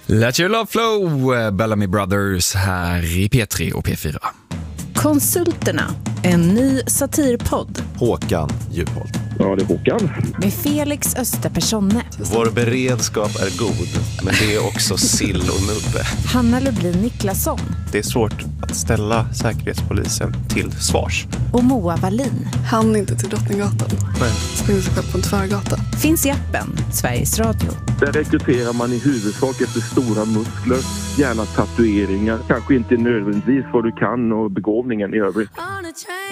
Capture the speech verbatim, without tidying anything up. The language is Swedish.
Let your love flow, Bellamy Brothers här i P tre och P fyra. Konsulterna, en ny satirpodd. Håkan Djupholt. Ja, det är Håkan. Med Felix Österpersonne. Vår beredskap är god, men det är också sill och nubbe. Hanna Lublin Niklasson. Det är svårt att ställa Säkerhetspolisen till svars. Och Moa Wallin. Han inte till Drottninggatan. Nej. Springer sig själv på en tvärgata. Finns i appen Sveriges Radio. Där rekryterar man i huvudsak efter stora muskler, gärna tatueringar. Kanske inte nödvändigtvis vad du kan och begåvningen i övrigt.